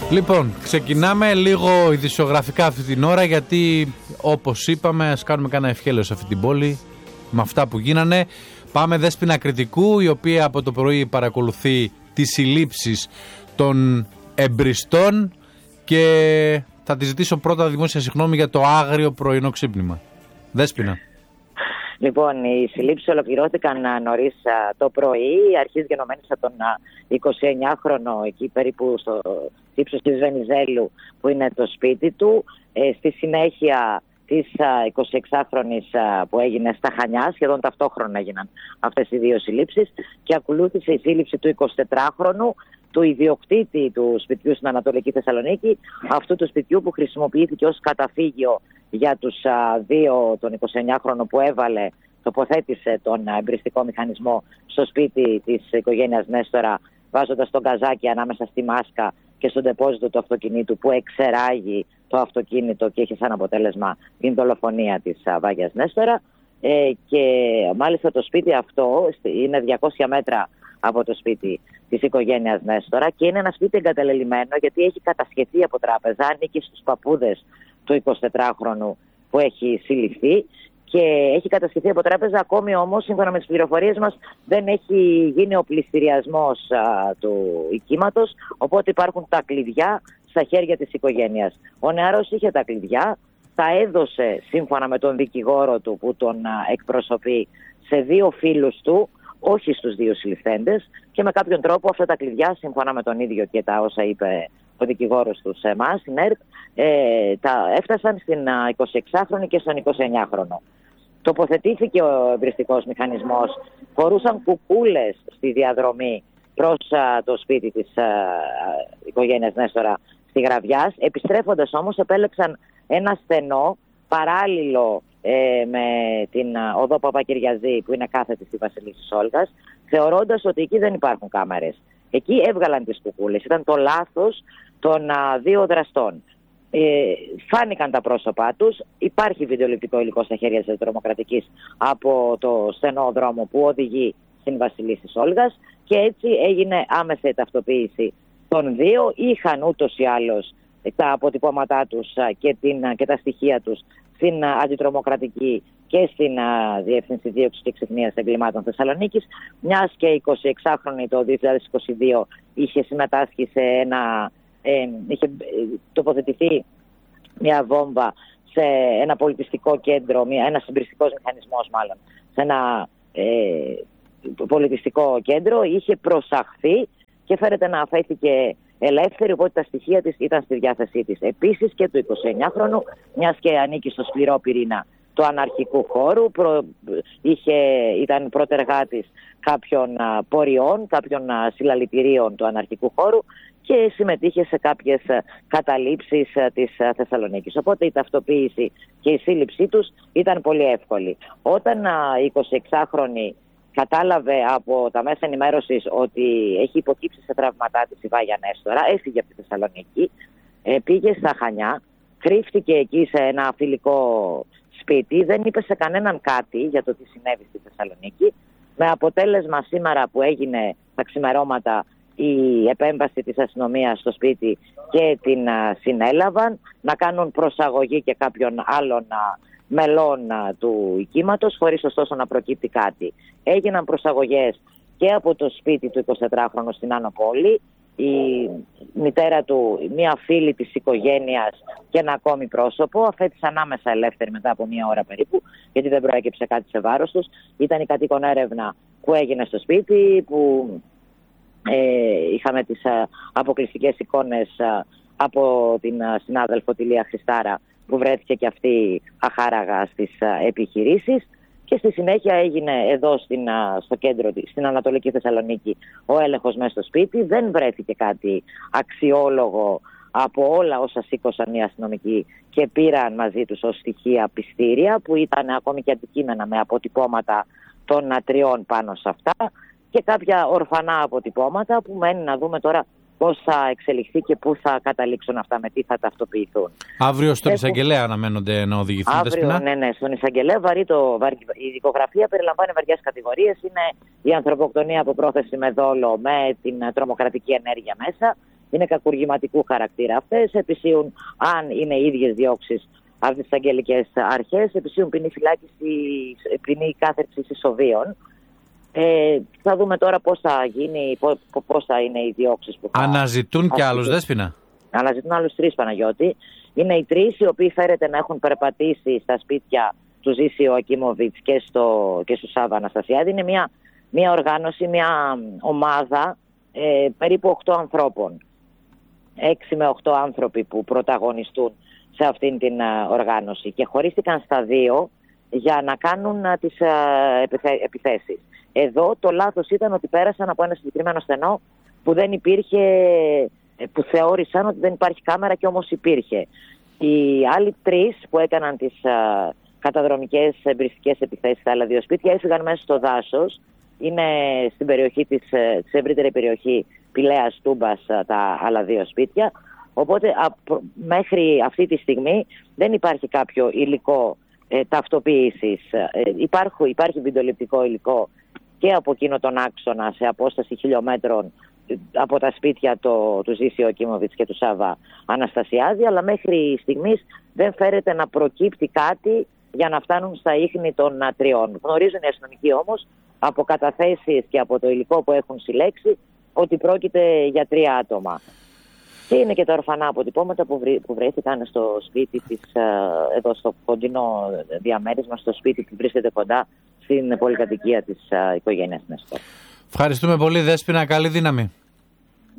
Λοιπόν, ξεκινάμε λίγο ειδησιογραφικά αυτή την ώρα, γιατί όπως είπαμε ας κάνουμε κάνα ευχέλαιο σε αυτή την πόλη με αυτά που γίνανε. Πάμε Δέσποινα Κρητικού, η οποία από το πρωί παρακολουθεί τις συλλήψεις των εμπριστών και θα τη ζητήσω πρώτα δημόσια συγγνώμη για το άγριο πρωινό ξύπνημα. Δέσποινα. Λοιπόν, οι συλλήψεις ολοκληρώθηκαν νωρίς το πρωί, αρχής γενομένης από τον 29χρονο εκεί περίπου στο ύψος της Βενιζέλου που είναι το σπίτι του. Στη συνέχεια της 26χρονης που έγινε στα Χανιά, σχεδόν ταυτόχρονα έγιναν αυτές οι δύο συλλήψεις, και ακολούθησε η σύλληψη του 24χρονου, του ιδιοκτήτη του σπιτιού στην Ανατολική Θεσσαλονίκη, αυτού του σπιτιού που χρησιμοποιήθηκε ως καταφύγιο για τους δύο, τον 29χρονο που τοποθέτησε τον εμπριστικό μηχανισμό στο σπίτι της οικογένειας Νέστορα, βάζοντας τον καζάκι ανάμεσα στη μάσκα και στον ντεπόζιτο του αυτοκινήτου, που εξεράγει το αυτοκίνητο και έχει σαν αποτέλεσμα την δολοφονία της Βάγιας Νέστορα. Και μάλιστα το σπίτι αυτό είναι 200 μέτρα από το σπίτι της οικογένειας Νέστορα και είναι ένα σπίτι εγκαταλελειμμένο, γιατί έχει κατασχεθεί από τράπεζα, ανήκει στους παππούδες του 24χρονου που έχει συλληφθεί και έχει κατασχεθεί από τράπεζα. Ακόμη όμως, σύμφωνα με τις πληροφορίες μας, δεν έχει γίνει ο πληστηριασμός του οικίματος, οπότε υπάρχουν τα κλειδιά στα χέρια της οικογένειας. Ο νεαρός είχε τα κλειδιά, τα έδωσε σύμφωνα με τον δικηγόρο του που τον εκπροσωπεί σε δύο φίλους του, όχι στους δύο συλληφθέντες, και με κάποιον τρόπο αυτά τα κλειδιά, σύμφωνα με τον ίδιο και τα όσα είπε ο δικηγόρος του σε εμάς, στην ΕΡΤ, τα έφτασαν στην 26χρονη και στον 29χρονο. Τοποθετήθηκε ο εμπριστικός μηχανισμός, φορούσαν κουκούλες στη διαδρομή προς το σπίτι της οικογένειας Νέστορα στη Γραβιάς. Επιστρέφοντας όμως επέλεξαν ένα στενό παράλληλο με την οδό Παπακυριαζή, που είναι κάθετη στη Βασιλίσσης Όλγας, θεωρώντας ότι εκεί δεν υπάρχουν κάμερες. Εκεί έβγαλαν τις κουκούλες. Ήταν το λάθος των δύο δραστών. Φάνηκαν τα πρόσωπά τους. Υπάρχει βιντεοληπτικό υλικό στα χέρια της τρομοκρατικής από το στενό δρόμο που οδηγεί στην Βασιλίσσης Όλγας, και έτσι έγινε άμεσα η ταυτοποίηση των δύο. Είχαν ούτως ή άλλως τα αποτυπώματά τους και τα στοιχεία τους στην αντιτρομοκρατική και στην Διεύθυνση Δίωξης και Εξυχνίας Εγκλημάτων Θεσσαλονίκης, μιας και 26χρονη το 2022 είχε συμμετάσχει σε είχε τοποθετηθεί μια βόμβα σε ένα πολιτιστικό κέντρο, ένας εμπριστικός μηχανισμός μάλλον, σε ένα πολιτιστικό κέντρο, είχε προσαχθεί και φέρεται να αφέθηκε ελεύθερη, οπότε τα στοιχεία της ήταν στη διάθεσή της. Επίσης και του 29χρονου, μιας και ανήκει στο σκληρό πυρήνα του αναρχικού χώρου, ήταν πρωτεργάτης κάποιων πορειών, κάποιων συλλαλητηρίων του αναρχικού χώρου και συμμετείχε σε κάποιες καταλήψεις της Θεσσαλονίκης. Οπότε η ταυτοποίηση και η σύλληψή τους ήταν πολύ εύκολη. Όταν η 26χρονη κατάλαβε από τα μέσα ενημέρωσης ότι έχει υποκύψει σε τραυματά της η Βάγια Νέστορα, έφυγε από τη Θεσσαλονίκη, πήγε στα Χανιά, κρύφτηκε εκεί σε ένα φιλικό σπίτι, δεν είπε σε κανέναν κάτι για το τι συνέβη στη Θεσσαλονίκη, με αποτέλεσμα σήμερα που έγινε τα ξημερώματα η επέμβαση της αστυνομίας στο σπίτι και την συνέλαβαν, να κάνουν προσαγωγή και κάποιων άλλων μελών του οικίματος, χωρίς ωστόσο να προκύπτει κάτι. Έγιναν προσαγωγές και από το σπίτι του 24χρονου στην Άνω Πόλη, η μητέρα του, μία φίλη της οικογένειας και ένα ακόμη πρόσωπο αφέθησαν άμεσα ελεύθεροι μετά από μία ώρα περίπου, γιατί δεν προέκυψε κάτι σε βάρος τους. Ήταν η κατοίκον έρευνα που έγινε στο σπίτι, που είχαμε τις αποκλειστικές εικόνες από την συνάδελφο τη Λία Χριστάρα, που βρέθηκε και αυτή αχάραγα στις επιχειρήσεις, και στη συνέχεια έγινε εδώ στο κέντρο, στην Ανατολική Θεσσαλονίκη, ο έλεγχος μέσα στο σπίτι. Δεν βρέθηκε κάτι αξιόλογο από όλα όσα σήκωσαν οι αστυνομικοί και πήραν μαζί τους ως στοιχεία πιστήρια, που ήταν ακόμη και αντικείμενα με αποτυπώματα των τριών πάνω σε αυτά και κάποια ορφανά αποτυπώματα που μένει να δούμε τώρα πώς θα εξελιχθεί και πού θα καταλήξουν αυτά, με τι θα ταυτοποιηθούν. Αύριο στον εισαγγελέα αναμένονται να οδηγηθούν. Αύριο, ναι, στον εισαγγελέα. Η δικογραφία περιλαμβάνει βαριές κατηγορίες. Είναι η ανθρωποκτονία από πρόθεση με δόλο με την τρομοκρατική ενέργεια μέσα, είναι κακουργηματικού χαρακτήρα αυτές, επισύουν, αν είναι ίδιες διώξεις από τις αγγελικές αρχές, επισύουν ποινή κάθερξης ισοβίων. Θα δούμε τώρα πώς θα γίνει, πώς θα είναι οι διώξεις που θα... Αναζητούν και άλλους, Δέσποινα. Αναζητούν άλλους 3, Παναγιώτη. Είναι οι 3 οι οποίοι φέρεται να έχουν περπατήσει στα σπίτια του Ζήση Ιωακίμοβιτς και του Σάββα Αναστασιάδη. Είναι μια οργάνωση, μια ομάδα περίπου 8 ανθρώπων. 6 με 8 άνθρωποι που πρωταγωνιστούν σε αυτήν την οργάνωση και χωρίστηκαν στα 2 για να κάνουν τις επιθέσεις. Εδώ το λάθος ήταν ότι πέρασαν από ένα συγκεκριμένο στενό που δεν υπήρχε, που θεώρησαν ότι δεν υπάρχει κάμερα και όμως υπήρχε. Οι άλλοι 3 που έκαναν τις καταδρομικές εμπριστικές επιθέσεις στα άλλα 2 σπίτια έφυγαν μέσα στο δάσος. Είναι στην περιοχή της ευρύτερη περιοχή Πηλαίας Τούμπας τα άλλα 2 σπίτια. Οπότε μέχρι αυτή τη στιγμή δεν υπάρχει κάποιο υλικό ταυτοποίησης. Υπάρχει βιντεοληπτικό υλικό και από εκείνο τον άξονα σε απόσταση χιλιόμετρων από τα σπίτια του Ζήση Ιωακίμοβιτς και του Σάββα Αναστασιάδη, αλλά μέχρι στιγμής δεν φέρεται να προκύπτει κάτι για να φτάνουν στα ίχνη των 3. Γνωρίζουν οι αστυνομικοί όμως από καταθέσεις και από το υλικό που έχουν συλλέξει ότι πρόκειται για 3 άτομα. Και είναι και τα ορφανά αποτυπώματα που βρέθηκαν στο σπίτι εδώ στο κοντινό διαμέρισμα, στο σπίτι που βρίσκεται κοντά στην πολυκατοικία της οικογένειας Νεστόρ. Ευχαριστούμε πολύ, Δέσποινα. Καλή δύναμη.